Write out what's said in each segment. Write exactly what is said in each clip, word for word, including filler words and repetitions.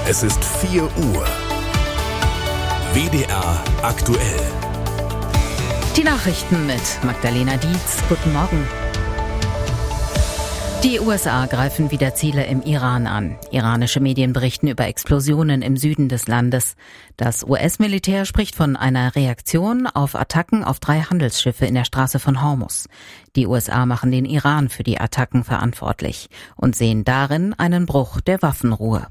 Es ist vier Uhr. W D R aktuell. Die Nachrichten mit Magdalena Dietz. Guten Morgen. Die U S A greifen wieder Ziele im Iran an. Iranische Medien berichten über Explosionen im Süden des Landes. Das U S-Militär spricht von einer Reaktion auf Attacken auf drei Handelsschiffe in der Straße von Hormuz. Die U S A machen den Iran für die Attacken verantwortlich und sehen darin einen Bruch der Waffenruhe.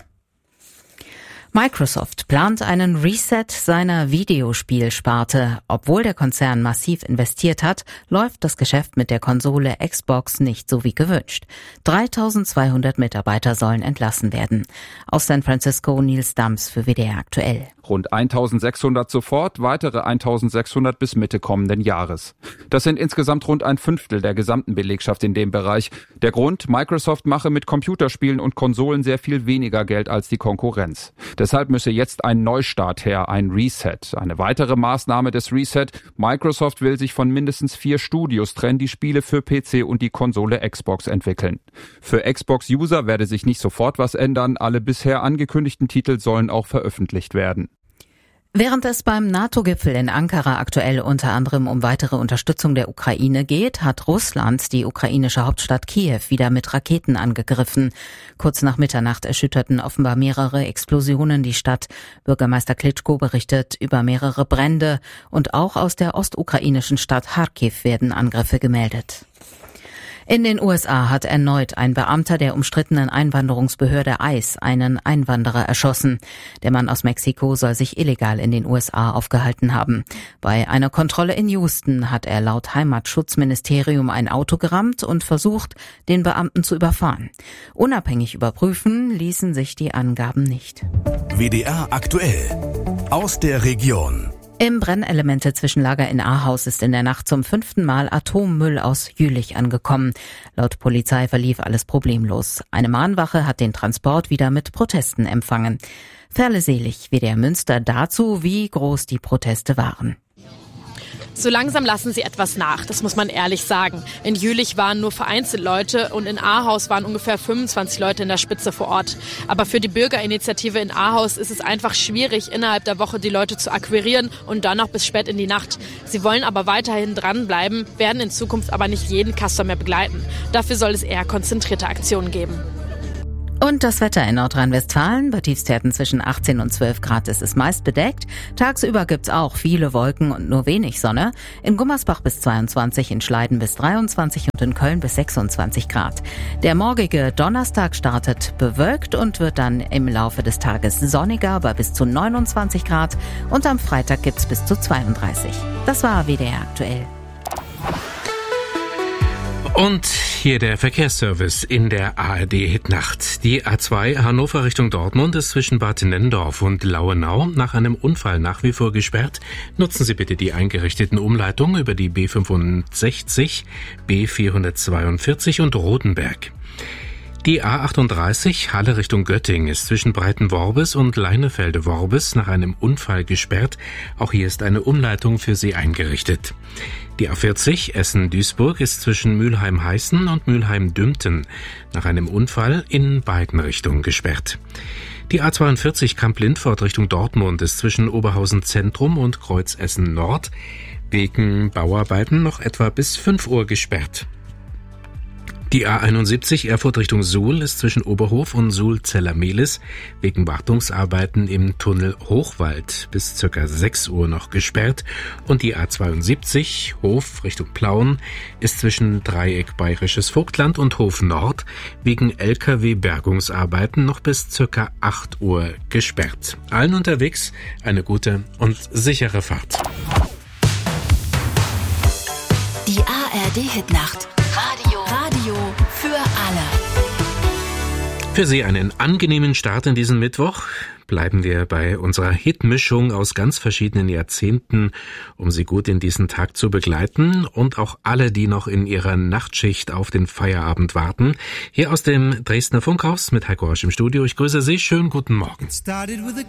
Microsoft plant einen Reset seiner Videospielsparte. Obwohl der Konzern massiv investiert hat, läuft das Geschäft mit der Konsole Xbox nicht so wie gewünscht. dreitausendzweihundert Mitarbeiter sollen entlassen werden. Aus San Francisco Nils Dams für W D R aktuell. Rund eintausendsechshundert sofort, weitere eintausendsechshundert bis Mitte kommenden Jahres. Das sind insgesamt rund ein Fünftel der gesamten Belegschaft in dem Bereich. Der Grund, Microsoft mache mit Computerspielen und Konsolen sehr viel weniger Geld als die Konkurrenz. Deshalb müsse jetzt ein Neustart her, ein Reset. Eine weitere Maßnahme des Reset, Microsoft will sich von mindestens vier Studios trennen, die Spiele für P C und die Konsole Xbox entwickeln. Für Xbox-User werde sich nicht sofort was ändern, alle bisher angekündigten Titel sollen auch veröffentlicht werden. Während es beim NATO-Gipfel in Ankara aktuell unter anderem um weitere Unterstützung der Ukraine geht, hat Russland die ukrainische Hauptstadt Kiew wieder mit Raketen angegriffen. Kurz nach Mitternacht erschütterten offenbar mehrere Explosionen die Stadt. Bürgermeister Klitschko berichtet über mehrere Brände und auch aus der ostukrainischen Stadt Charkiw werden Angriffe gemeldet. In den U S A hat erneut ein Beamter der umstrittenen Einwanderungsbehörde ICE einen Einwanderer erschossen. Der Mann aus Mexiko soll sich illegal in den U S A aufgehalten haben. Bei einer Kontrolle in Houston hat er laut Heimatschutzministerium ein Auto gerammt und versucht, den Beamten zu überfahren. Unabhängig überprüfen ließen sich die Angaben nicht. W D R aktuell. Aus der Region. Im Brennelemente-Zwischenlager in Ahaus ist in der Nacht zum fünften Mal Atommüll aus Jülich angekommen. Laut Polizei verlief alles problemlos. Eine Mahnwache hat den Transport wieder mit Protesten empfangen. Ferle Selig, W D R Münster, dazu, wie groß die Proteste waren. So langsam lassen sie etwas nach, das muss man ehrlich sagen. In Jülich waren nur vereinzelt Leute und in Ahaus waren ungefähr fünfundzwanzig Leute in der Spitze vor Ort. Aber für die Bürgerinitiative in Ahaus ist es einfach schwierig, innerhalb der Woche die Leute zu akquirieren und dann noch bis spät in die Nacht. Sie wollen aber weiterhin dranbleiben, werden in Zukunft aber nicht jeden Customer mehr begleiten. Dafür soll es eher konzentrierte Aktionen geben. Und das Wetter in Nordrhein-Westfalen. Bei Tiefstwerten zwischen achtzehn und zwölf Grad ist es meist bedeckt. Tagsüber gibt's auch viele Wolken und nur wenig Sonne. In Gummersbach bis zweiundzwanzig, in Schleiden bis dreiundzwanzig und in Köln bis sechsundzwanzig Grad. Der morgige Donnerstag startet bewölkt und wird dann im Laufe des Tages sonniger bei bis zu neunundzwanzig Grad. Und am Freitag gibt's bis zu zweiunddreißig. Das war W D R aktuell. Und hier der Verkehrsservice in der A R D-Hitnacht. Die A zwei Hannover Richtung Dortmund ist zwischen Bad Nennendorf und Lauenau nach einem Unfall nach wie vor gesperrt. Nutzen Sie bitte die eingerichteten Umleitungen über die B fünfundsechzig, B vierhundertzweiundvierzig und Rotenberg. Die A achtunddreißig Halle Richtung Göttingen ist zwischen Breitenworbis und Leinefelde-Worbis nach einem Unfall gesperrt. Auch hier ist eine Umleitung für Sie eingerichtet. Die A vierzig Essen-Duisburg ist zwischen Mülheim-Heißen und Mülheim-Dümpten nach einem Unfall in beiden Richtungen gesperrt. Die A zweiundvierzig Kamp-Lindfort Richtung Dortmund ist zwischen Oberhausen Zentrum und Kreuzessen Nord wegen Bauarbeiten noch etwa bis fünf Uhr gesperrt. Die A einundsiebzig Erfurt Richtung Suhl ist zwischen Oberhof und Suhl-Zellermehlis wegen Wartungsarbeiten im Tunnel Hochwald bis ca. sechs Uhr noch gesperrt und die A zweiundsiebzig Hof Richtung Plauen ist zwischen Dreieck Bayerisches Vogtland und Hof Nord wegen L K W-Bergungsarbeiten noch bis ca. acht Uhr gesperrt. Allen unterwegs eine gute und sichere Fahrt. Die A R D-Hitnacht. Radio. Radio für alle. Für Sie einen angenehmen Start in diesen Mittwoch. Bleiben wir bei unserer Hitmischung aus ganz verschiedenen Jahrzehnten, um Sie gut in diesen Tag zu begleiten und auch alle, die noch in ihrer Nachtschicht auf den Feierabend warten. Hier aus dem Dresdner Funkhaus mit Heiko Rosch im Studio. Ich grüße Sie. Schönen guten Morgen.